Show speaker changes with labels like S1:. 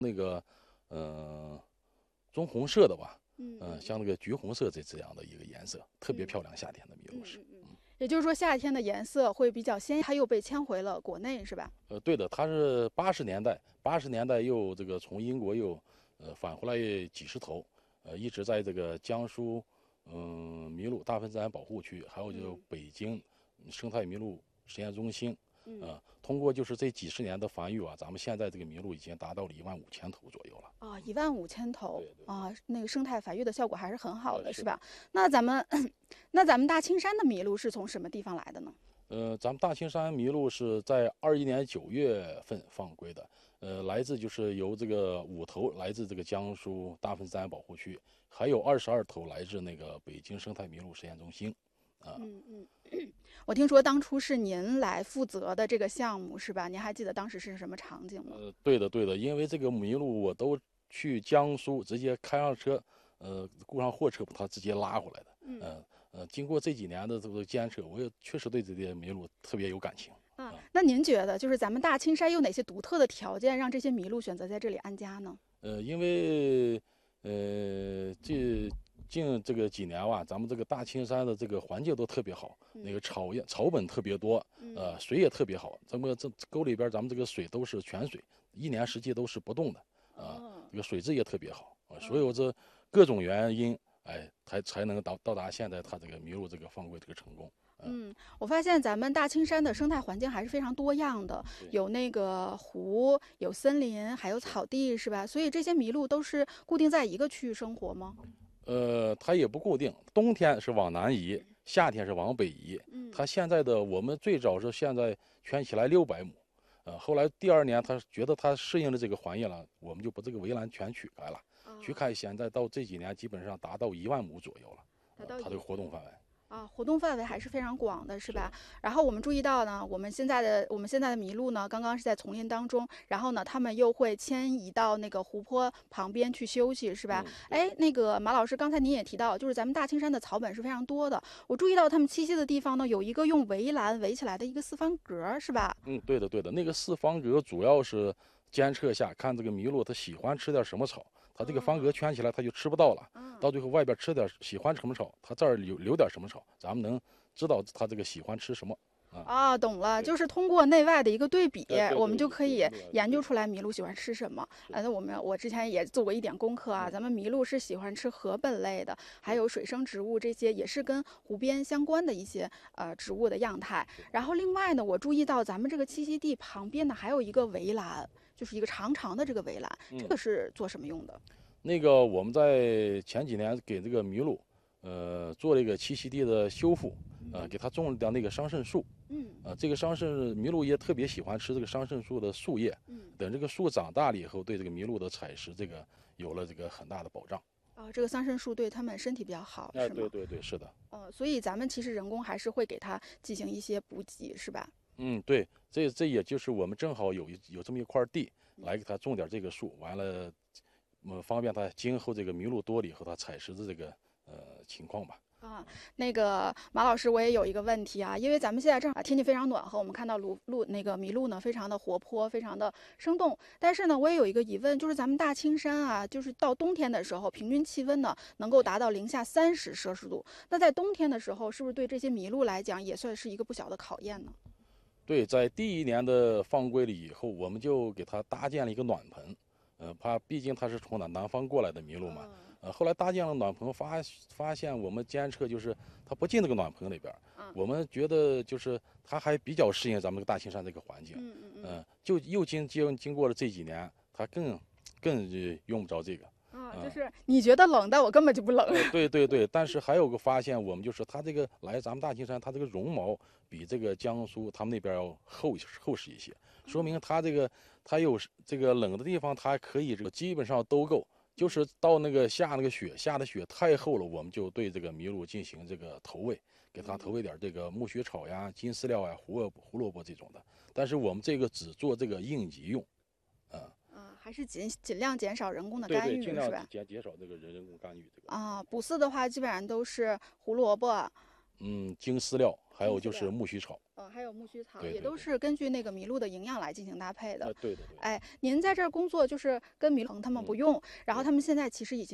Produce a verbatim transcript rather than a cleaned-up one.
S1: 那个呃棕红色的吧，
S2: 嗯
S1: 嗯、呃，像那个橘红色这这样的一个颜色，特别漂亮。夏天的麋鹿是。
S2: 嗯嗯，也就是说夏天的颜色会比较鲜，它又被迁回了国内，是吧？
S1: 呃，对的，它是八十年代，八十年代又这个从英国又呃返回来几十头，呃，一直在这个江苏嗯麋鹿大分自然保护区，还有就北京生态麋鹿实验中心，呃，通过就是这几十年的繁育啊，咱们现在这个麋鹿已经达到了一万五千头左右了。
S2: 啊，一万五千头啊，那个生态繁育的效果还是很好的，
S1: 呃、
S2: 是吧？那咱们那咱们大青山的麋鹿是从什么地方来的呢？
S1: 呃，咱们大青山麋鹿是在二一年九月份放归的，呃，来自就是由这个五头来自这个江苏大分自然保护区，还有二十二头来自那个北京生态麋鹿实验中心，啊、呃。
S2: 嗯嗯，我听说当初是您来负责的这个项目是吧？您还记得当时是什么场景吗？
S1: 呃，对的对的，因为这个麋鹿我都去江苏直接开上车，呃，雇上货车把它直接拉回来的，嗯。呃呃，经过这几年的这个监测，我也确实对这些麋鹿特别有感情。
S2: 啊，那您觉得就是咱们大青山有哪些独特的条件，让这些麋鹿选择在这里安家呢？
S1: 呃，因为呃这近这个几年吧，咱们这个大青山的这个环境都特别好，
S2: 嗯、
S1: 那个草也草本特别多，呃，水也特别好。咱们这沟里边，咱们这个水都是泉水，一年四季都是不动的，啊、呃，这个水质也特别好啊、呃。所以这各种原因。哎，才才能到到达现在它这个麋鹿这个放归这个成功。
S2: 嗯，我发现咱们大青山的生态环境还是非常多样的，有那个湖，有森林，还有草地，是吧？所以这些麋鹿都是固定在一个区域生活吗？
S1: 呃，它也不固定，冬天是往南移，夏天是往北移。
S2: 嗯，
S1: 它现在的我们最早是现在圈起来六百亩，呃，后来第二年它觉得它适应了这个环境了，我们就把这个围栏全取开了。取开现在到这几年基本上达到一万亩左右了，呃、它这个活动范围
S2: 啊，活动范围还是非常广的，是吧？然后我们注意到呢，我们现在的我们现在的麋鹿呢，刚刚是在丛林当中，然后呢，它们又会迁移到那个湖泊旁边去休息，是吧？哎、嗯，那个马老师，刚才您也提到，就是咱们大青山的草本是非常多的，我注意到它们栖息的地方呢，有一个用围栏围起来的一个四方格，是吧？
S1: 嗯，对的，对的，那个四方格主要是监测下看这个麋鹿它喜欢吃点什么草。它这个方格圈起来，它就吃不到了。到最后外边吃点喜欢什么草，它这儿留留点什么草，咱们能知道它这个喜欢吃什么。
S2: 啊，懂了，就是通过内外的一个对比，我们就可以研究出来麋鹿喜欢吃什么。啊，那我们我之前也做过一点功课啊，咱们麋鹿是喜欢吃禾本类的，还有水生植物，这些也是跟湖边相关的一些呃植物的样态。然后另外呢，我注意到咱们这个栖息地旁边呢还有一个围栏，就是一个长长的这个围栏，这个是做什么用的？
S1: 嗯、那个我们在前几年给这个麋鹿，呃，做了一个栖息地的修复。呃，给它种了点那个桑葚树，嗯，呃，这个桑葚麋鹿也特别喜欢吃这个桑葚树的树叶，嗯，等这个树长大了以后，对这个麋鹿的采食这个有了这个很大的保障。
S2: 啊、哦，这个桑葚树对它们身体比较好，
S1: 哎、
S2: 是吗？
S1: 对对对，是的。
S2: 呃，所以咱们其实人工还是会给它进行一些补给，是吧？
S1: 嗯，对，这这也就是我们正好有一有这么一块地，来给它种点这个树，完了，嗯，方便它今后这个麋鹿多了以后它采食的这个呃情况吧。
S2: 啊，那个马老师，我也有一个问题啊，因为咱们现在正好天气非常暖和，我们看到鹿鹿那个麋鹿呢，非常的活泼，非常的生动。但是呢，我也有一个疑问，就是咱们大青山啊，就是到冬天的时候，平均气温呢能够达到零下三十摄氏度。那在冬天的时候，是不是对这些麋鹿来讲也算是一个不小的考验呢？
S1: 对，在第一年的放归了以后，我们就给它搭建了一个暖棚，呃，怕毕竟它是从南南方过来的麋鹿嘛。呃，后来搭建了暖棚，发发现我们监测就是它不进这个暖棚里边，嗯、我们觉得就是它还比较适应咱们这个大青山这个环境，嗯嗯嗯、呃，就又经经经过了这几年，它更更用不着这个。
S2: 啊，就是你觉得冷，但我根本就不冷。
S1: 呃、对对对，但是还有个发现，我们就是它这个来咱们大青山，它这个绒毛比这个江苏他们那边要厚厚实一些，说明它这个它有这个冷的地方，它可以这个基本上都够。就是到那个下那个雪，下的雪太厚了，我们就对这个麋鹿进行这个投喂，给它投喂点这个苜蓿草呀、金饲料呀、胡萝胡萝卜这种的。但是我们这个只做这个应急用，
S2: 啊、嗯，啊，还是尽尽量减少人工的干预，
S1: 对对，
S2: 是吧？
S1: 减减少这个人人工干预这个。
S2: 啊，补饲的话基本上都是胡萝卜，
S1: 嗯，精饲料， 还有就是苜蓿草。
S2: 呃，还有苜蓿草，
S1: 对对
S2: 也都是根据那个麋鹿的营养来进行搭配的。
S1: 呃，对对对。
S2: 哎，您在这儿工作就是跟麋鹿他们不用，然后他们现在其实已经。